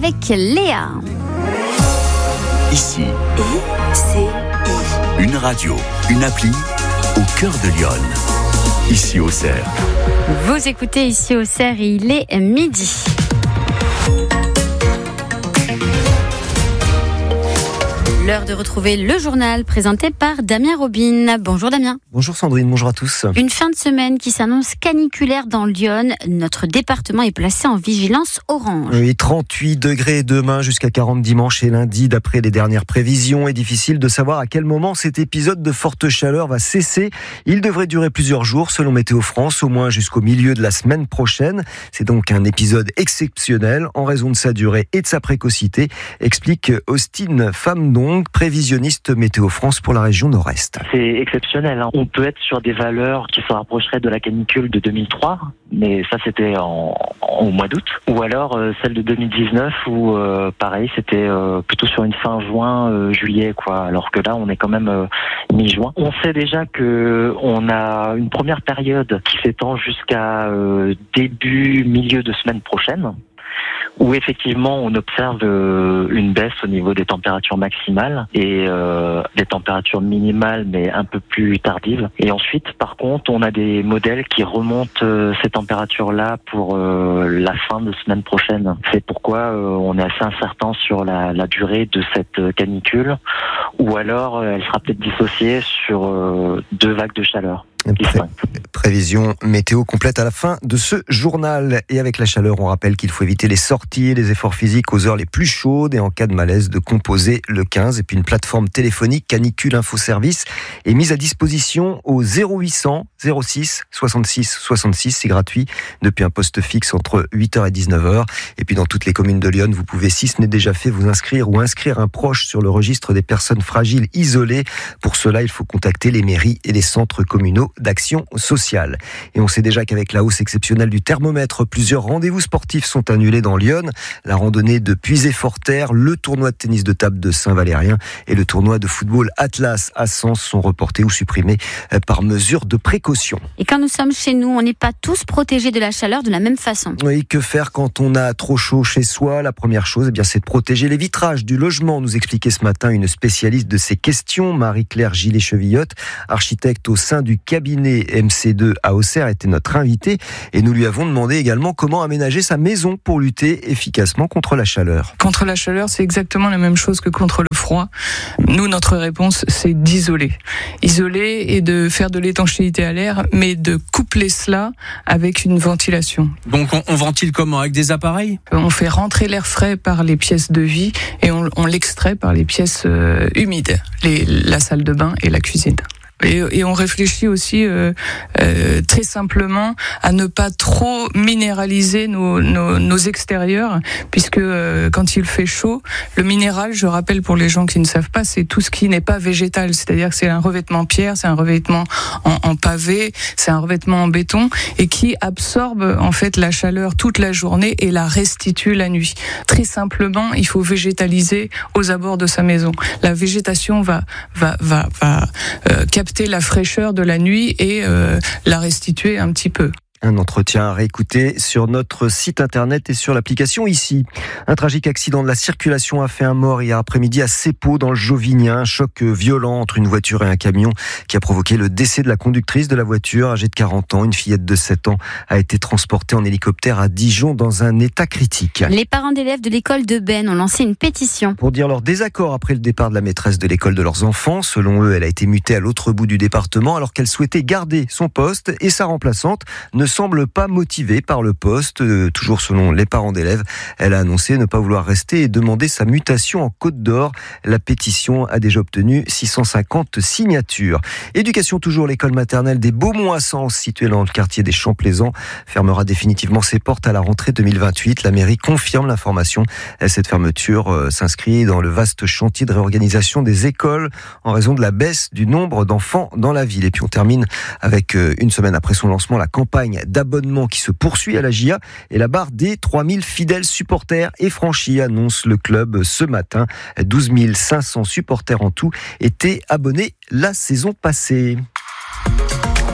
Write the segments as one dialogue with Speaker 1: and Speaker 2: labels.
Speaker 1: avec Léa.
Speaker 2: Ici,
Speaker 3: ICI.
Speaker 2: une radio, une appli au cœur de Lyon. Ici au Cerf.
Speaker 1: Vous écoutez Ici au Cerf et il est midi. L'heure de retrouver le journal présenté par Damien Robin. Bonjour Damien.
Speaker 4: Bonjour Sandrine, bonjour à tous.
Speaker 1: Une fin de semaine qui s'annonce caniculaire dans Lyon. Notre département est placé en vigilance orange.
Speaker 4: Oui, 38 degrés demain jusqu'à 40 dimanche et lundi d'après les dernières prévisions. Et difficile de savoir à quel moment cet épisode de forte chaleur va cesser. Il devrait durer plusieurs jours selon Météo France, au moins jusqu'au milieu de la semaine prochaine. C'est donc un épisode exceptionnel en raison de sa durée et de sa précocité, explique Austin Famdon, prévisionniste Météo France pour la région Nord-Est.
Speaker 5: C'est exceptionnel. On peut être sur des valeurs qui se rapprocheraient de la canicule de 2003, mais ça c'était au mois d'août. Ou alors celle de 2019 où pareil c'était plutôt sur une fin juin, juillet quoi. Alors que là on est quand même mi-juin. On sait déjà que on a une première période qui s'étend jusqu'à milieu de semaine prochaine, où effectivement on observe une baisse au niveau des températures maximales et des températures minimales mais un peu plus tardives. Et ensuite par contre on a des modèles qui remontent ces températures-là pour la fin de semaine prochaine. C'est pourquoi on est assez incertain sur la durée de cette canicule, ou alors elle sera peut-être dissociée sur 2 vagues de chaleur.
Speaker 4: Prévision météo complète à la fin de ce journal. Et avec la chaleur, on rappelle qu'il faut éviter les sorties et les efforts physiques aux heures les plus chaudes et en cas de malaise de composer le 15. Et puis une plateforme téléphonique Canicule Info Service est mise à disposition au 0800 06 66 66. C'est gratuit depuis un poste fixe entre 8h et 19h. Et puis dans toutes les communes de Lyon, vous pouvez, si ce n'est déjà fait, vous inscrire ou inscrire un proche sur le registre des personnes fragiles isolées. Pour cela, il faut contacter les mairies et les centres communaux d'action sociale. Et on sait déjà qu'avec la hausse exceptionnelle du thermomètre, plusieurs rendez-vous sportifs sont annulés dans Lyon. La randonnée de Puisé-Forterre, le tournoi de tennis de table de Saint-Valérien et le tournoi de football Atlas à Sens sont reportés ou supprimés par mesure de précaution.
Speaker 1: Et quand nous sommes chez nous, on n'est pas tous protégés de la chaleur de la même façon.
Speaker 4: Oui, que faire quand on a trop chaud chez soi ? La première chose, c'est de protéger les vitrages du logement, nous expliquait ce matin une spécialiste de ces questions, Marie-Claire Gillet-Chevillotte, architecte au sein du cabinet MC2 à Auxerre, était notre invitée et nous lui avons demandé également comment aménager sa maison pour lutter efficacement contre la chaleur.
Speaker 6: Contre la chaleur, c'est exactement la même chose que contre le froid. Nous, notre réponse, c'est d'isoler. Isoler et de faire de l'étanchéité à l'air, mais de coupler cela avec une ventilation.
Speaker 7: Donc on ventile comment ? Avec des appareils ?
Speaker 6: On fait rentrer l'air frais par les pièces de vie et on l'extrait par les pièces humides, la salle de bain et la cuisine. Et on réfléchit aussi très simplement à ne pas trop minéraliser nos extérieurs, puisque quand il fait chaud, le minéral, je rappelle pour les gens qui ne savent pas, c'est tout ce qui n'est pas végétal, c'est-à-dire que c'est un revêtement pierre, c'est un revêtement en pavé, c'est un revêtement en béton, et qui absorbe en fait la chaleur toute la journée et la restitue la nuit. Très simplement, il faut végétaliser aux abords de sa maison. La végétation va capter la fraîcheur de la nuit et la restituer un petit peu.
Speaker 4: Un entretien à réécouter sur notre site internet et sur l'application Ici. Un tragique accident de la circulation a fait un mort hier après-midi à Seppo dans le Jovinien. Un choc violent entre une voiture et un camion qui a provoqué le décès de la conductrice de la voiture, âgée de 40 ans. Une fillette de 7 ans a été transportée en hélicoptère à Dijon dans un état critique.
Speaker 1: Les parents d'élèves de l'école de Beynes ont lancé une pétition
Speaker 4: pour dire leur désaccord après le départ de la maîtresse de l'école de leurs enfants. Selon eux, elle a été mutée à l'autre bout du département alors qu'elle souhaitait garder son poste et sa remplaçante ne semble pas motivée par le poste. Toujours selon les parents d'élèves, elle a annoncé ne pas vouloir rester et demander sa mutation en Côte d'Or. La pétition a déjà obtenu 650 signatures. Éducation toujours, l'école maternelle des Beaumonts à Sens, située dans le quartier des Champs-Plaisants, fermera définitivement ses portes à la rentrée 2028. La mairie confirme l'information. Cette fermeture s'inscrit dans le vaste chantier de réorganisation des écoles en raison de la baisse du nombre d'enfants dans la ville. Et puis on termine avec, une semaine après son lancement, la campagne d'abonnement qui se poursuit à la GIA et la barre des 3000 fidèles supporters est franchie, annonce le club ce matin. 12 500 supporters en tout étaient abonnés la saison passée.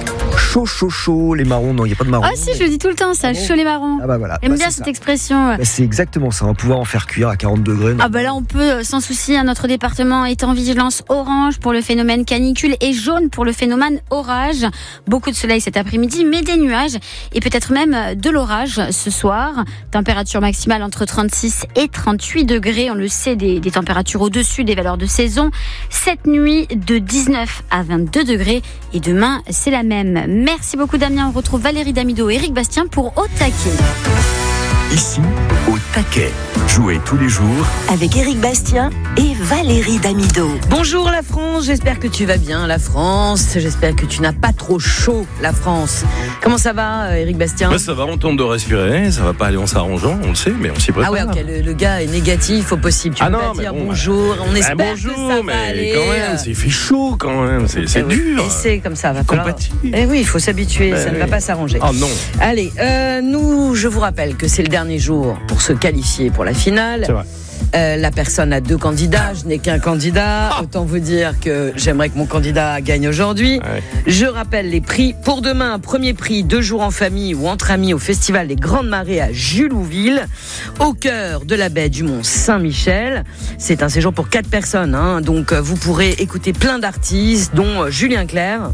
Speaker 4: chaud, les marrons. Non, il n'y a pas de marrons.
Speaker 1: Ah si, je le dis tout le temps, ça, chaud les marrons.
Speaker 4: Ah bah voilà.
Speaker 1: J'aime
Speaker 4: Bah,
Speaker 1: bien
Speaker 4: c'est
Speaker 1: cette
Speaker 4: ça.
Speaker 1: expression.
Speaker 4: C'est exactement ça. On va pouvoir en faire cuire à 40 degrés.
Speaker 1: Ah bah là on peut sans souci, notre département est en vigilance orange pour le phénomène canicule et jaune pour le phénomène orage. Beaucoup de soleil cet après-midi mais des nuages et peut-être même de l'orage ce soir. Température maximale entre 36 et 38 degrés, on le sait, des températures au-dessus des valeurs de saison. Cette nuit de 19 à 22 degrés et demain c'est la même. Merci beaucoup Damien, on retrouve Valérie Damido et Eric Bastien pour Au Taquet.
Speaker 2: Ici, au taquet. Jouez tous les jours
Speaker 3: avec Eric Bastien et Valérie Damido.
Speaker 8: Bonjour la France, j'espère que tu vas bien la France, j'espère que tu n'as pas trop chaud la France. Comment ça va Eric Bastien?
Speaker 9: Ça va, on tente de respirer, ça va pas aller en s'arrangeant, on le sait, mais on s'y prépare.
Speaker 8: Ah ouais, ok, le gars est négatif au possible, tu peux pas dire bonjour, on espère que ça va aller.
Speaker 9: Quand même, il fait chaud quand même, c'est dur.
Speaker 8: Et c'est comme ça, va falloir...
Speaker 9: Compatible.
Speaker 8: Eh oui, il faut s'habituer, ça ne va pas s'arranger.
Speaker 9: Oh non.
Speaker 8: Allez, nous, je vous rappelle que c'est le dernier jour pour se qualifier pour la finale.
Speaker 9: C'est vrai.
Speaker 8: La personne a 2 candidats, je n'ai qu'un candidat. Autant vous dire que j'aimerais que mon candidat gagne aujourd'hui.
Speaker 9: Ouais.
Speaker 8: Je rappelle les prix. Pour demain, premier prix, 2 jours en famille ou entre amis au Festival des Grandes Marées à Julouville, au cœur de la baie du Mont Saint-Michel. C'est un séjour pour 4 personnes, hein. Donc vous pourrez écouter plein d'artistes, dont Julien Clerc.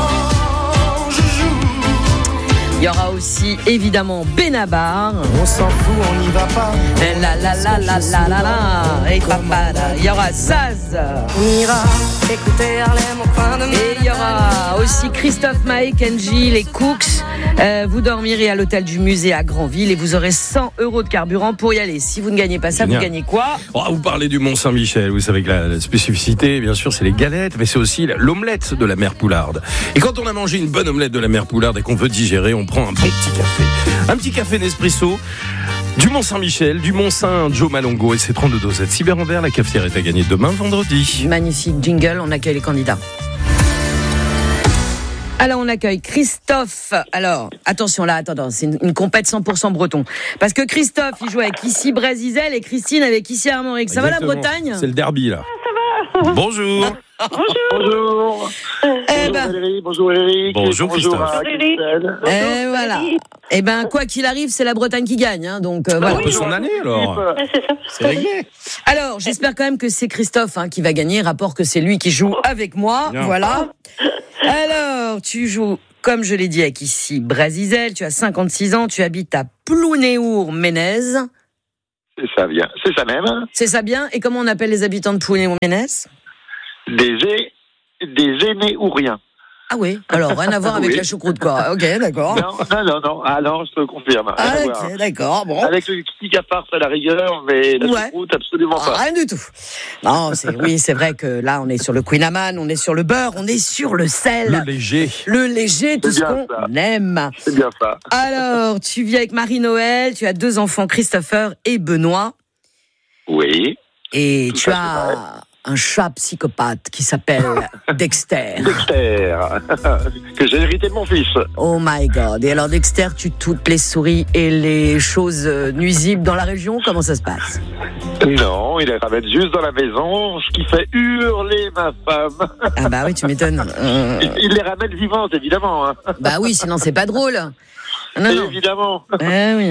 Speaker 8: Il y aura aussi évidemment Benabar.
Speaker 10: On s'en fout, on n'y va pas.
Speaker 8: Et papada. Il y aura Saz.
Speaker 10: On ira écouter Harlem au coin de
Speaker 8: Et il y aura aussi Christophe Maé, Kenji, les Cooks. Vous dormirez à l'hôtel du musée à Granville et vous aurez 100 € de carburant pour y aller. Si vous ne gagnez pas ça,
Speaker 9: Génial.
Speaker 8: vous gagnez quoi?
Speaker 9: Vous parlez du Mont Saint-Michel, vous savez que la spécificité, bien sûr, c'est les galettes, mais c'est aussi l'omelette de la mère Poularde. Et quand on a mangé une bonne omelette de la mère Poularde et qu'on veut digérer, on prend un bon petit café. Un petit café Nespresso du Mont Saint-Michel, du Mont Saint-Joe Malongo et ses 32 dosettes. Cyber en verre, la cafetière est à gagner demain vendredi.
Speaker 8: Magnifique jingle, on accueille les candidats. Alors on accueille Christophe. Alors attention là, attends, c'est une compète 100% breton. Parce que Christophe, il joue avec ici Brasizel et Christine avec ici Armorique. Ça
Speaker 9: Exactement.
Speaker 8: va la Bretagne?
Speaker 9: C'est le derby là. Ça va. Bonjour.
Speaker 11: Bonjour.
Speaker 8: Eh ben,
Speaker 11: Valérie, bonjour Eric.
Speaker 9: Bonjour Christophe.
Speaker 11: À Christelle.
Speaker 8: et voilà. Eh ben quoi qu'il arrive, c'est la Bretagne qui gagne, hein, donc voilà.
Speaker 9: On peut son année alors. C'est réglé.
Speaker 8: Alors j'espère quand même que c'est Christophe qui va gagner. Rapport que c'est lui qui joue avec moi.
Speaker 9: Bien.
Speaker 8: Voilà. Alors tu joues, comme je l'ai dit, avec ici Brasizel. Tu as 56 ans. Tu habites à Plounéour-Ménez.
Speaker 11: C'est ça bien. C'est ça même.
Speaker 8: C'est ça bien. Et comment on appelle les habitants de Plounéour-Ménez?
Speaker 11: Des aînés ou rien.
Speaker 8: Ah oui, alors rien à voir avec
Speaker 11: Oui.
Speaker 8: la choucroute quoi. Ok, d'accord.
Speaker 11: Non. Ah non, je te confirme. Rien à voir.
Speaker 8: Ok, d'accord, bon.
Speaker 11: Avec le petit cafard à la rigueur, mais la
Speaker 8: Ouais.
Speaker 11: choucroute, absolument pas.
Speaker 8: Rien du tout. Non, c'est vrai que là, on est sur le Queen Amman, on est sur le beurre, on est sur le sel.
Speaker 9: Le léger.
Speaker 8: Le léger, tout
Speaker 11: C'est
Speaker 8: ce
Speaker 11: bien
Speaker 8: qu'on
Speaker 11: ça.
Speaker 8: aime.
Speaker 11: C'est bien ça.
Speaker 8: Alors, tu vis avec Marie-Noël, tu as 2 enfants, Christopher et Benoît.
Speaker 11: Oui.
Speaker 8: Et
Speaker 11: Tout
Speaker 8: tu
Speaker 11: ça,
Speaker 8: as un chat psychopathe qui s'appelle Dexter.
Speaker 11: Dexter, que j'ai hérité de mon fils.
Speaker 8: Oh my God. Et alors, Dexter tue toutes les souris et les choses nuisibles dans la région. Comment ça se passe?
Speaker 11: Non, il les ramène juste dans la maison, ce qui fait hurler ma femme.
Speaker 8: Ah bah oui, tu m'étonnes.
Speaker 11: Il les ramène vivantes, évidemment. Hein.
Speaker 8: Bah oui, sinon c'est pas drôle. Non.
Speaker 11: Évidemment.
Speaker 8: Ah oui,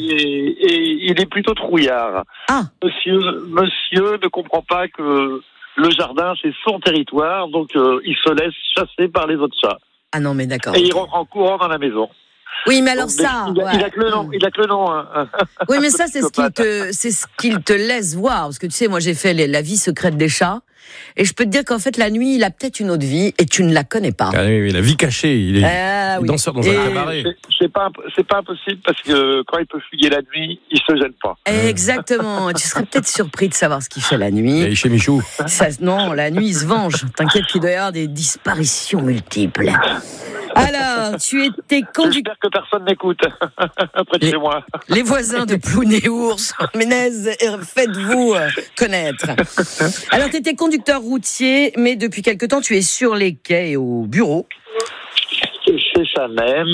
Speaker 11: Et il est plutôt trouillard.
Speaker 8: Ah.
Speaker 11: Monsieur ne comprend pas que le jardin, c'est son territoire, donc il se laisse chasser par les autres chats.
Speaker 8: Ah non, mais d'accord.
Speaker 11: Et il rentre en courant dans la maison.
Speaker 8: Oui, mais alors
Speaker 11: Donc,
Speaker 8: ça...
Speaker 11: Il a que le nom. Il a que le nom. Hein.
Speaker 8: Oui, mais ça, c'est ce qu'il te laisse voir. Parce que tu sais, moi, j'ai fait la vie secrète des chats. Et je peux te dire qu'en fait, la nuit, il a peut-être une autre vie et tu ne la connais pas.
Speaker 9: Ah oui, la vie cachée. Il est
Speaker 8: Oui.
Speaker 9: danseur dans un cabaret.
Speaker 11: C'est pas impossible parce que quand il peut fuyer la nuit, il se gêne pas.
Speaker 8: Exactement. Tu serais peut-être surpris de savoir ce qu'il fait la nuit.
Speaker 9: Et chez Michou.
Speaker 8: Non, la nuit, il se venge. T'inquiète qu'il doit y avoir des disparitions multiples. Alors, tu étais conducteur.
Speaker 11: J'espère que personne n'écoute près de chez moi.
Speaker 8: Les voisins de Plounéours, Ménez, faites-vous connaître. Alors, tu étais conducteur routier, mais depuis quelque temps, tu es sur les quais et au bureau.
Speaker 11: C'est ça même,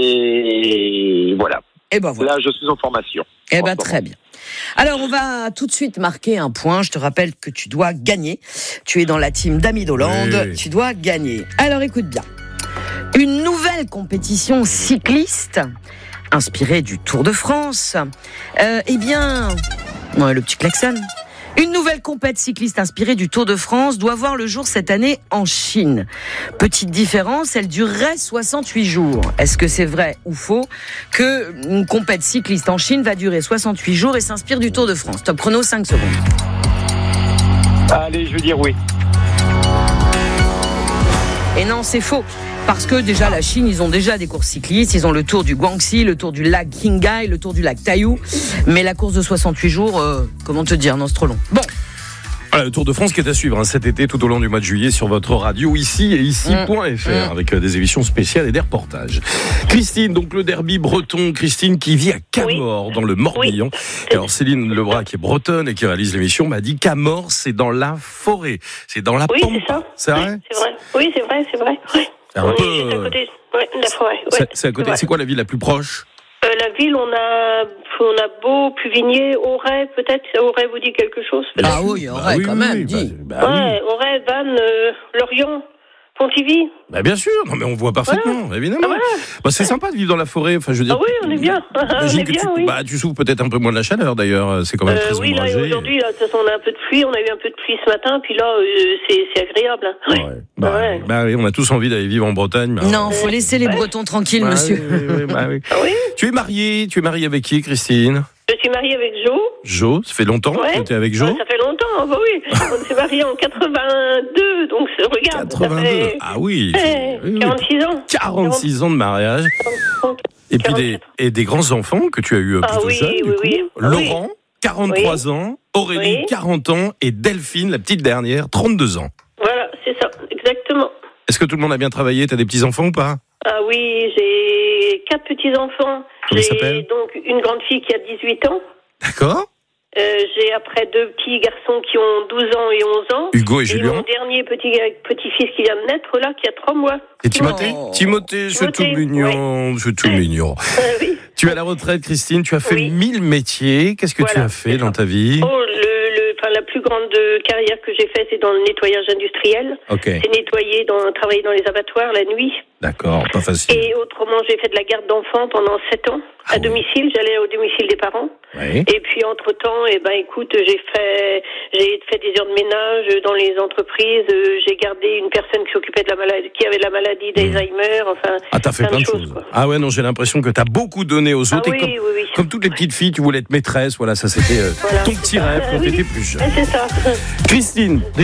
Speaker 11: et voilà.
Speaker 8: Et ben voilà.
Speaker 11: Là, je suis en formation.
Speaker 8: Eh ben très bien. Alors, on va tout de suite marquer un point. Je te rappelle que tu dois gagner. Tu es dans la team d'Ami d'Hollande.
Speaker 9: Oui.
Speaker 8: Tu dois gagner. Alors, écoute bien. Une nouvelle nouvelle compétition cycliste inspirée du Tour de France. Eh bien, ouais, le petit klaxon. Une nouvelle compète cycliste inspirée du Tour de France doit voir le jour cette année en Chine. Petite différence, elle durerait 68 jours. Est-ce que c'est vrai ou faux que une compète cycliste en Chine va durer 68 jours et s'inspire du Tour de France? Top chrono, 5 secondes.
Speaker 11: Allez, je veux dire oui.
Speaker 8: Et non, c'est faux. Parce que déjà, la Chine, ils ont déjà des courses cyclistes. Ils ont le tour du Guangxi, le tour du lac Qinghai, le tour du lac Taiyou. Mais la course de 68 jours, comment te dire, non, c'est trop long. Bon.
Speaker 9: Voilà, le Tour de France qui est à suivre cet été tout au long du mois de juillet sur votre radio ici et ici.fr avec des émissions spéciales et des reportages. Christine, donc le derby breton, Christine qui vit à Camors dans le Morbihan. Et alors Céline Lebras qui est bretonne et qui réalise l'émission m'a dit Camors c'est dans la forêt, c'est dans la pampa.
Speaker 12: Oui, c'est ça.
Speaker 9: C'est vrai?
Speaker 12: C'est vrai. Oui, c'est vrai, c'est vrai. Ouais.
Speaker 9: C'est
Speaker 12: On est juste à côté de la forêt. Ouais,
Speaker 9: c'est à côté. C'est quoi la ville la plus proche?
Speaker 12: La ville, on a Beau, Pluvigné, Auray, peut-être. Auray vous dit quelque chose? Peut-être.
Speaker 8: Ah oui, Auray quand même.
Speaker 12: Ouais, Auray, Vannes, Lorient, Pontivy.
Speaker 9: Bah bien sûr, non mais on voit parfaitement, évidemment. Bah, c'est sympa de vivre dans la forêt. Enfin, je veux dire.
Speaker 12: Ah oui, on est bien.
Speaker 9: Tu souffres peut-être un peu moins de la chaleur d'ailleurs. C'est quand même très
Speaker 12: oui,
Speaker 9: ombragé.
Speaker 12: là aujourd'hui, de toute façon, on a un peu de pluie. On a eu un peu de pluie ce matin, puis là, c'est agréable. Ouais.
Speaker 9: Bah oui, on a tous envie d'aller vivre en Bretagne. Mais
Speaker 8: non, faut laisser les Bretons tranquilles, monsieur.
Speaker 9: Oui. Tu es mariée avec qui, Christine?
Speaker 12: Je suis mariée avec Jo.
Speaker 9: Jo, ça fait longtemps que tu es avec Jo?
Speaker 12: Ça fait longtemps, bah oui. On s'est mariés en 82, donc regarde. 82, ça fait...
Speaker 9: ah oui.
Speaker 12: 46 ans.
Speaker 9: 46 ans de mariage. Et puis des grands-enfants que tu as eu plutôt jeunes.
Speaker 12: Oui.
Speaker 9: Laurent, 43 ans, Aurélie, 40 ans, et Delphine, la petite dernière, 32 ans.
Speaker 12: Voilà, c'est ça, exactement.
Speaker 9: Est-ce que tout le monde a bien travaillé? T'as des petits-enfants ou pas?
Speaker 12: Ah oui, j'ai 4 petits-enfants.
Speaker 9: Comment ils
Speaker 12: j'ai
Speaker 9: s'appellent?
Speaker 12: donc une grande fille qui a 18 ans.
Speaker 9: D'accord.
Speaker 12: J'ai après 2 petits garçons qui ont 12 ans et 11 ans.
Speaker 9: Hugo et Julien.
Speaker 12: Mon dernier petit-fils qui vient de naître, là, qui a 3 mois.
Speaker 9: Et Timothée, c'est tout mignon. C'est tout mignon.
Speaker 12: Oui.
Speaker 9: Tu es à la retraite, Christine. Tu as fait 1000 métiers. Qu'est-ce que tu as fait dans ta vie?
Speaker 12: La plus grande carrière que j'ai faite, c'est dans le nettoyage industriel.
Speaker 9: Okay.
Speaker 12: C'est travailler dans les abattoirs la nuit.
Speaker 9: D'accord, pas facile.
Speaker 12: Et autrement, j'ai fait de la garde d'enfants pendant 7 ans à domicile. J'allais au domicile des parents.
Speaker 9: Oui.
Speaker 12: Et puis entre-temps, écoute, j'ai fait des heures de ménage dans les entreprises. J'ai gardé une personne qui s'occupait de la maladie, qui avait la maladie d'Alzheimer. Enfin,
Speaker 9: t'as fait plein de choses. Ah ouais, non, j'ai l'impression que t'as beaucoup donné aux autres.
Speaker 12: Oui.
Speaker 9: Comme toutes les petites filles, tu voulais être maîtresse. Voilà, ça c'était ton petit rêve quand t'étais plus jeune.
Speaker 12: C'est ça.
Speaker 9: Christine.